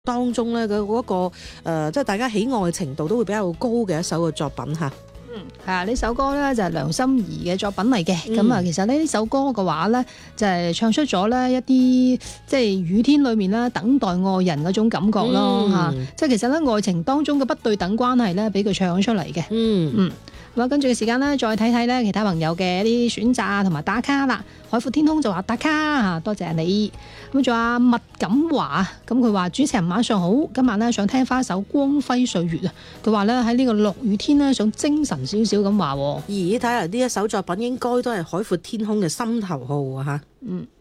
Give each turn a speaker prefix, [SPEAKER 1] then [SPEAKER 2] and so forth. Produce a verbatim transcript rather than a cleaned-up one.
[SPEAKER 1] 當中咧，佢嗰個誒、呃，即係大家喜愛嘅程度都會比較高嘅一首嘅作品嚇。
[SPEAKER 2] 嗯，係啊，呢首歌咧就係梁心頤嘅作品嚟嘅。咁啊、
[SPEAKER 1] 嗯，
[SPEAKER 2] 其實咧呢首歌嘅話咧，就係唱出咗咧一啲即係雨天裏面啦，等待愛人嗰種感覺咯嚇。
[SPEAKER 1] 嗯
[SPEAKER 2] 即係其實咧愛情當中嘅不對等關係咧，俾佢唱咗出嚟嘅。
[SPEAKER 1] 嗯
[SPEAKER 2] 嗯，咁啊，跟住嘅時間咧，再睇睇咧其他朋友嘅一啲選擇啊，同埋打卡啦。海闊天空就話打卡嚇，多謝你。咁仲有阿麥錦華，咁佢話主持人晚上好，今晚咧想聽翻首《光輝歲月》啊。佢話咧喺呢個落雨天咧想精神少少咁話。
[SPEAKER 1] 咦，睇嚟呢一首作品應該都係海闊天空嘅心頭好啊嚇。
[SPEAKER 2] 嗯。